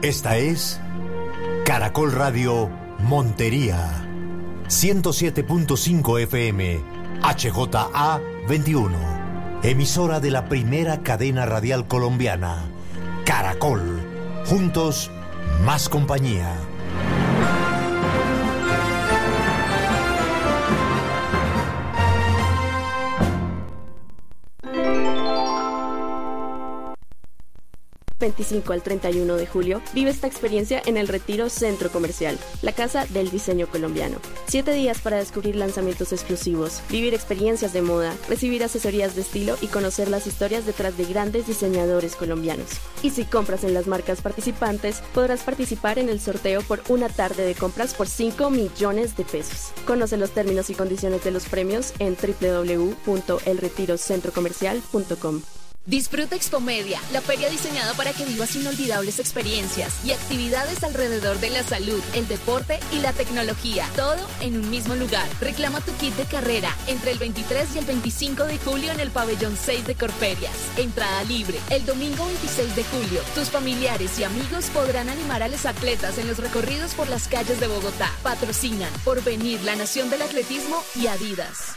Esta es Caracol Radio Montería, 107.5 FM, HJA 21, emisora de la primera cadena radial colombiana, Caracol, juntos, más compañía. Del 25 al 31 de julio, vive esta experiencia en el Retiro Centro Comercial, la casa del diseño colombiano. 7 días para descubrir lanzamientos exclusivos, vivir experiencias de moda, recibir asesorías de estilo y conocer las historias detrás de grandes diseñadores colombianos. Y si compras en las marcas participantes, podrás participar en el sorteo por una tarde de compras por 5 millones de pesos. Conoce los términos y condiciones de los premios en www.elretirocentrocomercial.com. Disfruta Expomedia, la feria diseñada para que vivas inolvidables experiencias y actividades alrededor de la salud, el deporte y la tecnología, todo en un mismo lugar. Reclama tu kit de carrera entre el 23 y el 25 de julio en el pabellón 6 de Corferias. Entrada libre. El domingo 26 de julio, tus familiares y amigos podrán animar a los atletas en los recorridos por las calles de Bogotá. Patrocinan Porvenir, la Nación del Atletismo y Adidas.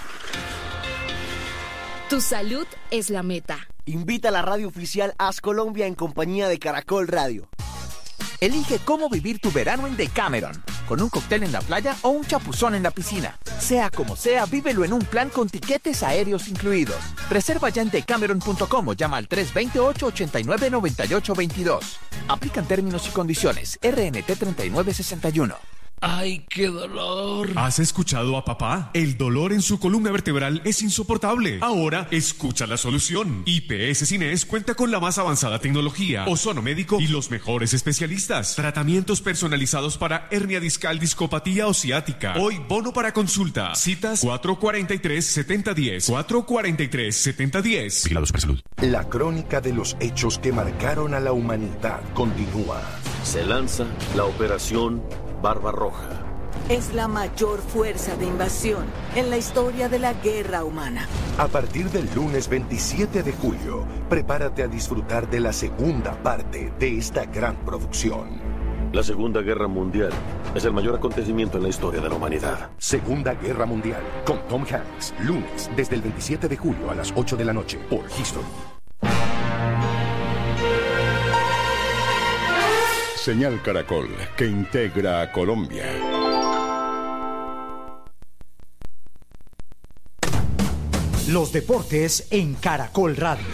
Tu salud es la meta. Invita a la radio oficial Haz Colombia en compañía de Caracol Radio. Elige cómo vivir tu verano en Decameron, con un cóctel en la playa o un chapuzón en la piscina. Sea como sea, vívelo en un plan con tiquetes aéreos incluidos. Reserva ya en decameron.com o llama al 328-89-9822. Aplican términos y condiciones. RNT 3961. ¡Ay, qué dolor! ¿Has escuchado a papá? El dolor en su columna vertebral es insoportable. Ahora, escucha la solución. IPS Cines cuenta con la más avanzada tecnología, ozono médico y los mejores especialistas. Tratamientos personalizados para hernia discal, discopatía o ciática. Hoy, bono para consulta. Citas 443-7010. 443-7010. Vigilado Supersalud. La crónica de los hechos que marcaron a la humanidad continúa. Se lanza la operación Barbarroja. Es la mayor fuerza de invasión en la historia de la guerra humana. A partir del lunes 27 de julio, prepárate a disfrutar de la segunda parte de esta gran producción. La Segunda Guerra Mundial es el mayor acontecimiento en la historia de la humanidad. Segunda Guerra Mundial, con Tom Hanks, lunes desde el 27 de julio a las 8 de la noche por History. Señal Caracol, que integra a Colombia. Los deportes en Caracol Radio.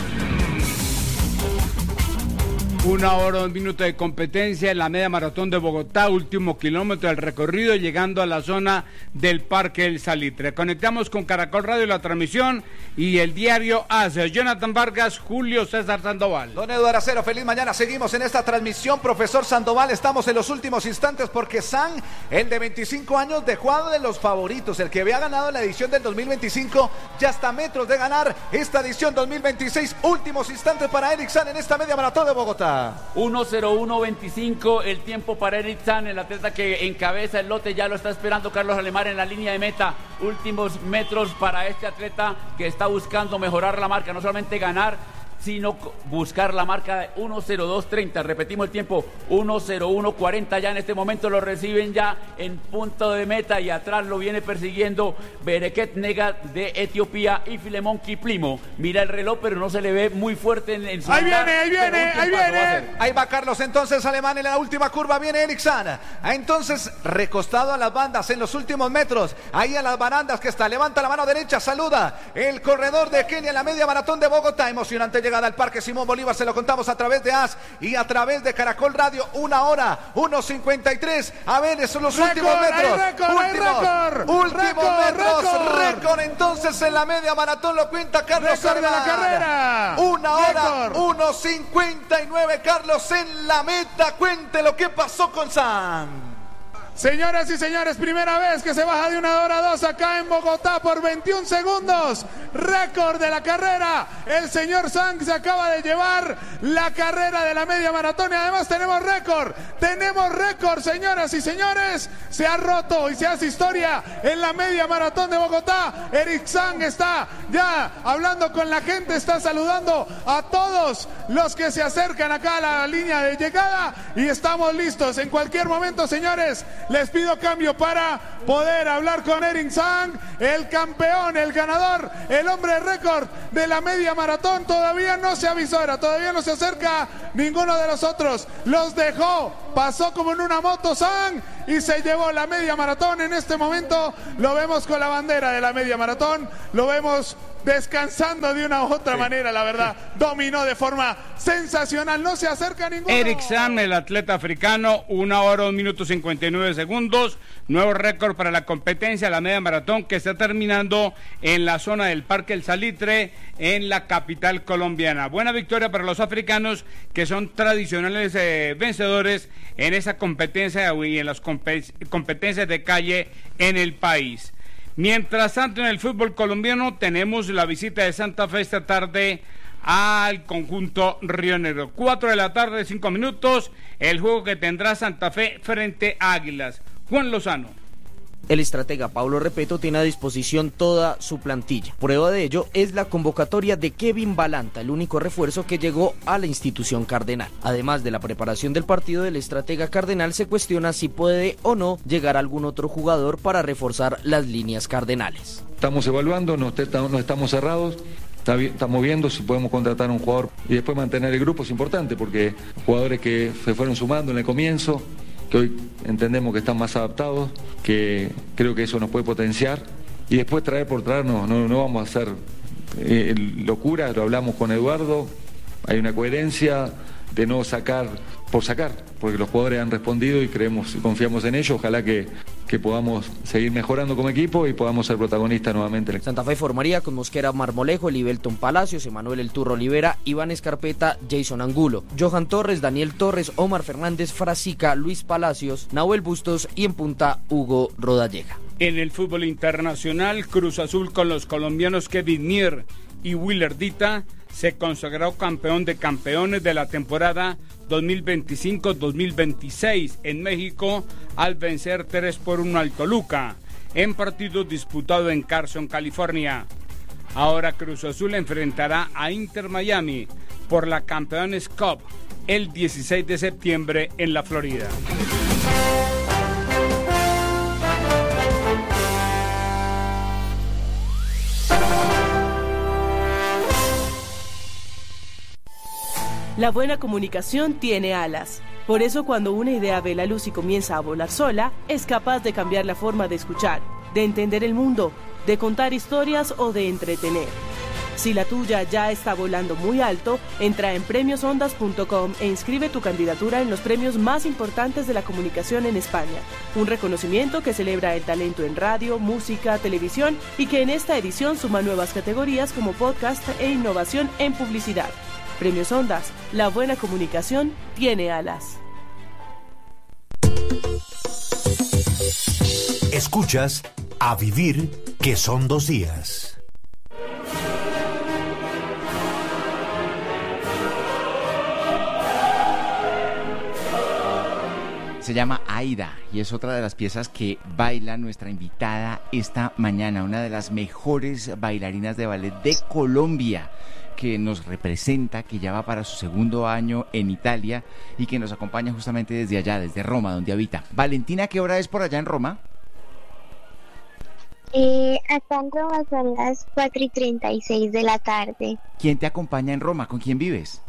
1 hora, 1 minuto de competencia en la media maratón de Bogotá, último kilómetro del recorrido, llegando a la zona del Parque El Salitre. Conectamos con Caracol Radio, la transmisión y el diario AS. Jonathan Vargas, Julio César Sandoval. Don Eduardo Acero, feliz mañana. Seguimos en esta transmisión, profesor Sandoval. Estamos en los últimos instantes porque San, el de 25 años, dejó de los favoritos. El que había ganado la edición del 2025, ya está a metros de ganar esta edición 2026. Últimos instantes para Eric San en esta media maratón de Bogotá. 1:01:25 el tiempo para Eric San, el atleta que encabeza el lote. Ya lo está esperando Carlos Alemán en la línea de meta. Últimos metros para este atleta que está buscando mejorar la marca, no solamente ganar, sino buscar la marca de 1:02:30. Repetimos el tiempo, 1:01:40. Ya en este momento lo reciben ya en punto de meta y atrás lo viene persiguiendo Bereket Nega de Etiopía y Filemón Kiplimo. Mira el reloj, pero no se le ve muy fuerte en su... Ahí viene. Ahí va Carlos, entonces Alemán en la última curva, viene Eric San. Entonces, recostado a las bandas en los últimos metros, ahí a las barandas que está, levanta la mano derecha, saluda el corredor de Kenia en la media maratón de Bogotá. Emocionante llegada al Parque Simón Bolívar, se lo contamos a través de AS y a través de Caracol Radio. 1 hora, 1:53. A ver, esos son los últimos metros. Récord entonces en la media maratón, lo cuenta Carlos Alemán. La carrera. 1 hora, 1:59. Carlos en la meta. Cuente lo que pasó con San. Señoras y señores, primera vez que se baja de 1 hora 2 acá en Bogotá por 21 segundos. récord de la carrera. El señor Sang se acaba de llevar la carrera de la media maratón y además tenemos récord, señoras y señores. Se ha roto y se hace historia en la media maratón de Bogotá. Eric Sang está ya hablando con la gente, está saludando a todos los que se acercan acá a la línea de llegada y estamos listos. En cualquier momento, señores, les pido cambio para poder hablar con Eric Sang, el campeón, el ganador, el hombre récord de la media maratón. Todavía no se avisora, todavía no se acerca ninguno de los otros. Los dejó, pasó como en una moto Sang y se llevó la media maratón. En este momento lo vemos con la bandera de la media maratón, lo vemos descansando de una u otra manera, la verdad, dominó de forma sensacional, no se acerca a ninguno. Eric Sang, el atleta africano, 1 hora, 1 minuto 59 segundos, nuevo récord para la competencia, la media maratón que está terminando en la zona del Parque El Salitre, en la capital colombiana. Buena victoria para los africanos que son tradicionales vencedores en esa competencia y en las competencias de calle en el país. Mientras tanto, en el fútbol colombiano tenemos la visita de Santa Fe esta tarde al conjunto Río Negro. 4 de la tarde, 5 minutos, el juego que tendrá Santa Fe frente a Águilas. Juan Lozano. El estratega Paulo Repeto tiene a disposición toda su plantilla. Prueba de ello es la convocatoria de Kevin Balanta, el único refuerzo que llegó a la institución cardenal. Además de la preparación del partido, del estratega cardenal se cuestiona si puede o no llegar algún otro jugador para reforzar las líneas cardenales. Estamos evaluando, no estamos cerrados. Estamos viendo si podemos contratar a un jugador y después mantener el grupo. Es importante porque jugadores que se fueron sumando en el comienzo, que hoy entendemos que están más adaptados, que creo que eso nos puede potenciar, y después traer por traer no vamos a hacer locuras. Lo hablamos con Eduardo, hay una coherencia de no sacar por sacar, porque los jugadores han respondido y confiamos en ellos. Ojalá que podamos seguir mejorando como equipo y podamos ser protagonistas nuevamente. Santa Fe formaría con Mosquera Marmolejo, Elivelton Palacios, Emanuel El Turro Olivera, Iván Escarpeta, Jason Angulo, Johan Torres, Daniel Torres, Omar Fernández, Frasica, Luis Palacios, Nahuel Bustos y en punta Hugo Rodallega. En el fútbol internacional, Cruz Azul con los colombianos Kevin Mier y Willer Dita se consagró campeón de campeones de la temporada 2025-2026 en México al vencer 3-1 al Toluca en partido disputado en Carson, California. Ahora Cruz Azul enfrentará a Inter Miami por la Campeones Cup el 16 de septiembre en la Florida. La buena comunicación tiene alas. Por eso cuando una idea ve la luz y comienza a volar sola, es capaz de cambiar la forma de escuchar, de entender el mundo, de contar historias o de entretener. Si la tuya ya está volando muy alto, entra en premiosondas.com e inscribe tu candidatura en los premios más importantes de la comunicación en España. Un reconocimiento que celebra el talento en radio, música, televisión y que en esta edición suma nuevas categorías como podcast e innovación en publicidad. Premios Ondas, la buena comunicación tiene alas. Escuchas A Vivir, que son 2 días. Se llama Aida y es otra de las piezas que baila nuestra invitada esta mañana, una de las mejores bailarinas de ballet de Colombia, que nos representa, que ya va para su 2º año en Italia y que nos acompaña justamente desde allá, desde Roma, donde habita. Valentina, ¿qué hora es por allá en Roma? Acá en Roma son las 4:36 de la tarde. ¿Quién te acompaña en Roma? ¿Con quién vives?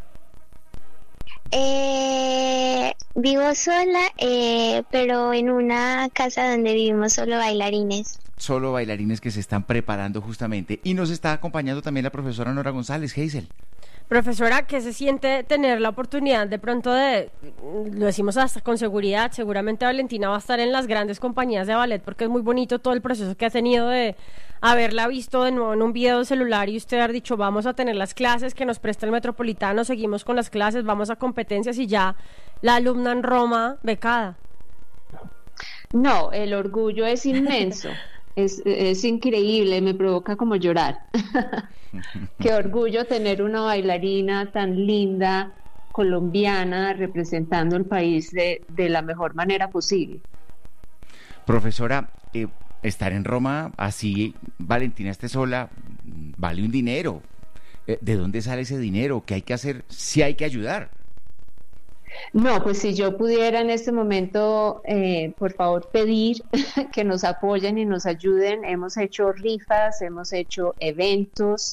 Vivo sola, pero en una casa donde vivimos solo bailarines. Solo bailarines que se están preparando justamente. Y nos está acompañando también la profesora Nora González, Hazel. Profesora, ¿qué se siente tener la oportunidad de pronto lo decimos hasta con seguridad, seguramente Valentina va a estar en las grandes compañías de ballet, porque es muy bonito todo el proceso que ha tenido de haberla visto de nuevo en un video celular y usted haber dicho, vamos a tener las clases que nos presta el Metropolitano, seguimos con las clases, vamos a competencias y ya la alumna en Roma becada? No, el orgullo es inmenso. Es increíble, me provoca como llorar. Qué orgullo tener una bailarina tan linda, colombiana, representando el país de la mejor manera posible. Profesora, estar en Roma, así Valentina esté sola, vale un dinero. ¿De dónde sale ese dinero? ¿Qué hay que hacer si hay que ayudar? No, pues si yo pudiera en este momento, por favor, pedir que nos apoyen y nos ayuden. Hemos hecho rifas, hemos hecho eventos.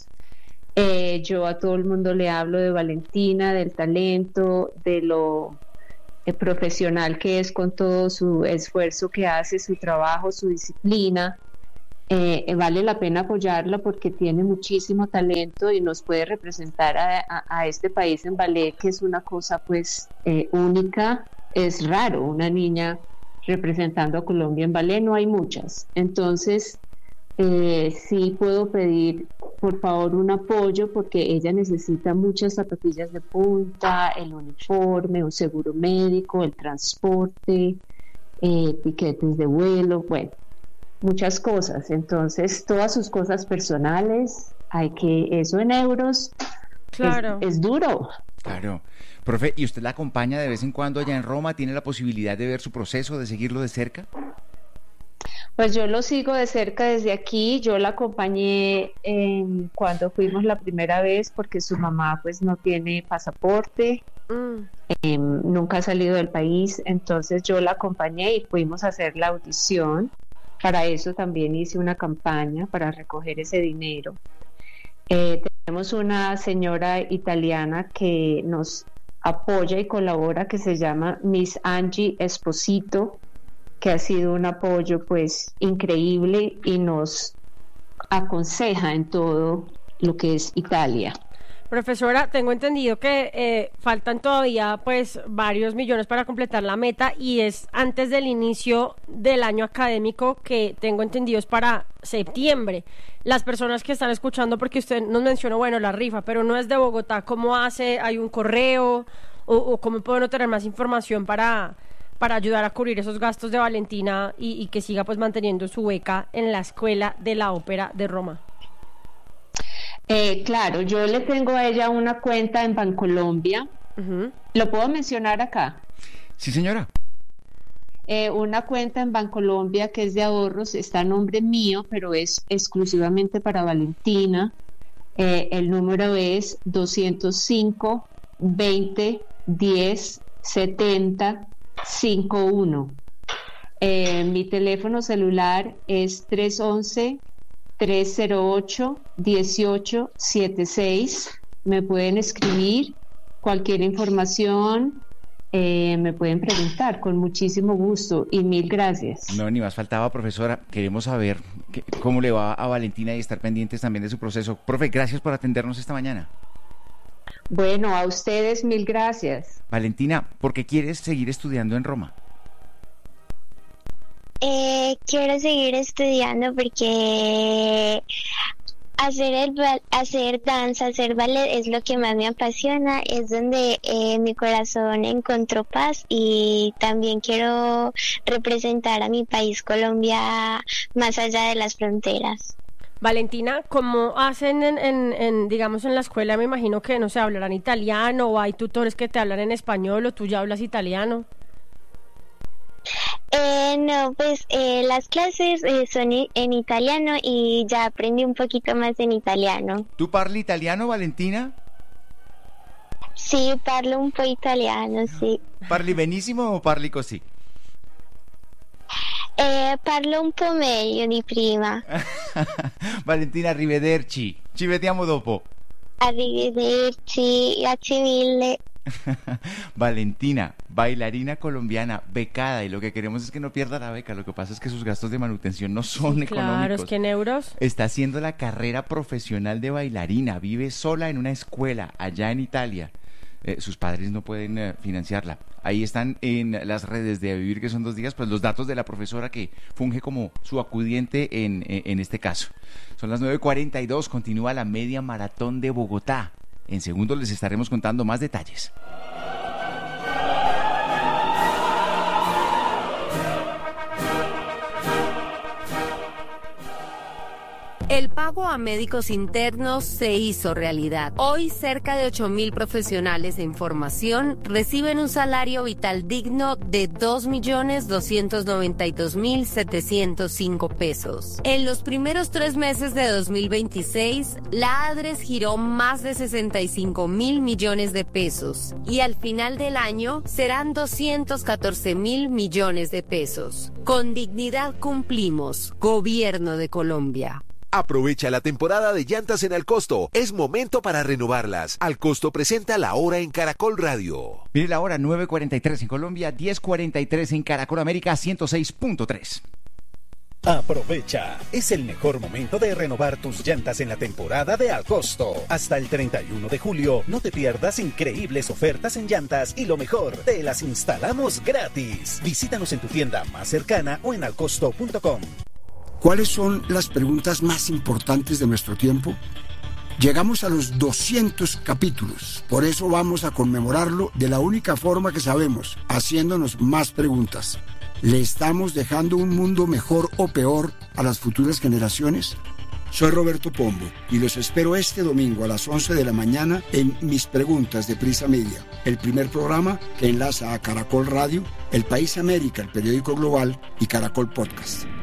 Yo a todo el mundo le hablo de Valentina, del talento, de lo profesional que es con todo su esfuerzo que hace, su trabajo, su disciplina. Vale la pena apoyarla porque tiene muchísimo talento y nos puede representar a este país en ballet, que es una cosa pues única. Es raro una niña representando a Colombia en ballet, no hay muchas. Entonces sí puedo pedir por favor un apoyo porque ella necesita muchas zapatillas de punta, el uniforme, un seguro médico, el transporte, tiquetes de vuelo, bueno, muchas cosas. Entonces todas sus cosas personales, hay que, eso en euros, claro, es duro. Claro. Profe, ¿y usted la acompaña de vez en cuando allá en Roma? ¿Tiene la posibilidad de ver su proceso, de seguirlo de cerca? Pues yo lo sigo de cerca desde aquí. Yo la acompañé cuando fuimos la primera vez porque su mamá pues no tiene pasaporte, nunca ha salido del país, entonces yo la acompañé y fuimos a hacer la audición. Para eso también hice una campaña para recoger ese dinero. Tenemos una señora italiana que nos apoya y colabora, que se llama Miss Angie Esposito, que ha sido un apoyo pues increíble y nos aconseja en todo lo que es Italia. Profesora, tengo entendido que faltan todavía pues varios millones para completar la meta y es antes del inicio del año académico, que tengo entendido es para septiembre. Las personas que están escuchando, porque usted nos mencionó, bueno, la rifa, pero no es de Bogotá, ¿cómo hace? ¿Hay un correo? ¿O cómo pueden tener más información para ayudar a cubrir esos gastos de Valentina y que siga pues manteniendo su beca en la Escuela de la Ópera de Roma? Claro, yo le tengo a ella una cuenta en Bancolombia. ¿Lo puedo mencionar acá? Sí, señora. Una cuenta en Bancolombia que es de ahorros, está a nombre mío, pero es exclusivamente para Valentina. El número es 205 20 10 70 51. Mi teléfono celular es 311-308-1876. Me pueden escribir cualquier información, me pueden preguntar con muchísimo gusto y mil gracias. No, ni más faltaba, profesora. Queremos saber cómo le va a Valentina y estar pendientes también de su proceso. Profe, gracias por atendernos esta mañana. Bueno, a ustedes mil gracias. Valentina, ¿por qué quieres seguir estudiando en Roma? Quiero seguir estudiando porque hacer danza, hacer ballet es lo que más me apasiona, es donde mi corazón encontró paz, y también quiero representar a mi país, Colombia, más allá de las fronteras. Valentina, ¿cómo hacen digamos en la escuela? Me imagino que no sé, hablarán italiano o hay tutores que te hablan en español o tú ya hablas italiano. No, pues las clases son en italiano y ya aprendí un poquito más en italiano. ¿Tú parli italiano, Valentina? Sì, parlo un po' italiano, sì. ¿Parli benissimo o parli così? Parlo un po' meglio di prima. Valentina, arrivederci. Ci vediamo dopo. Arrivederci, grazie mille. Valentina, bailarina colombiana, becada, y lo que queremos es que no pierda la beca. Lo que pasa es que sus gastos de manutención no son económicos. Claro, es que en euros. Está haciendo la carrera profesional de bailarina, vive sola en una escuela allá en Italia. Sus padres no pueden financiarla. Ahí están en las redes de A Vivir, que son 2 días, pues los datos de la profesora que funge como su acudiente en este caso. Son las 9:42, continúa la media maratón de Bogotá. En segundos les estaremos contando más detalles. El pago a médicos internos se hizo realidad. Hoy, cerca de 8.000 profesionales de información reciben un salario vital digno de 2.292.705 pesos. En los primeros 3 meses de 2026, la ADRES giró más de 65.000 millones de pesos y al final del año serán 214.000 millones de pesos. Con dignidad cumplimos. Gobierno de Colombia. Aprovecha la temporada de llantas en Alcosto. Es momento para renovarlas. Alcosto presenta La Hora en Caracol Radio. Mire la hora, 9:43 en Colombia, 10:43 en Caracol América, 106.3. Aprovecha, es el mejor momento de renovar tus llantas en la temporada de Alcosto. Hasta el 31 de julio, no te pierdas increíbles ofertas en llantas y lo mejor, te las instalamos gratis. Visítanos en tu tienda más cercana o en alcosto.com. ¿Cuáles son las preguntas más importantes de nuestro tiempo? Llegamos a los 200 capítulos, por eso vamos a conmemorarlo de la única forma que sabemos, haciéndonos más preguntas. ¿Le estamos dejando un mundo mejor o peor a las futuras generaciones? Soy Roberto Pombo y los espero este domingo a las 11 de la mañana en Mis Preguntas de Prisa Media, el primer programa que enlaza a Caracol Radio, El País América, el periódico global, y Caracol Podcast.